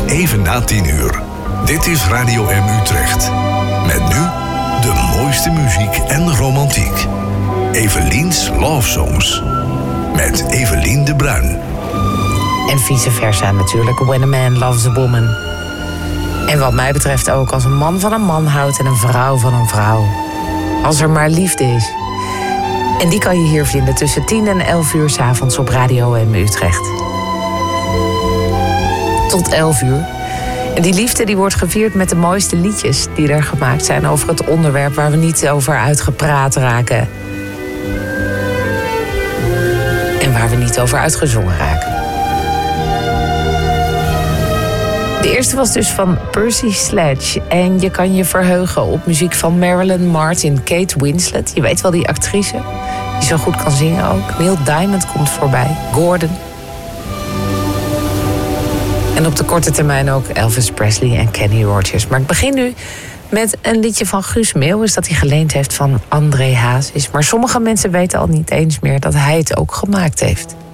even na 10:00. Dit is Radio M Utrecht. Met nu de mooiste muziek en romantiek. Evelien's Love Songs. Met Evelien de Bruin. En vice versa natuurlijk. When a Man Loves a Woman. En wat mij betreft ook als een man van een man houdt en een vrouw van een vrouw. Als er maar liefde is. En die kan je hier vinden tussen 10 en 11 uur 's avonds op Radio M Utrecht. Tot 11 uur. En die liefde die wordt gevierd met de mooiste liedjes die er gemaakt zijn over het onderwerp waar we niet over uitgepraat raken. En waar we niet over uitgezongen raken. De eerste was dus van Percy Sledge. En je kan je verheugen op muziek van Marilyn Martin, Kate Winslet. Je weet wel, die actrice die zo goed kan zingen ook. Neil Diamond komt voorbij, Gordon. En op de korte termijn ook Elvis Presley en Kenny Rogers. Maar ik begin nu met een liedje van Guus Meeuwis dat hij geleend heeft van André Hazes. Maar sommige mensen weten al niet eens meer dat hij het ook gemaakt heeft.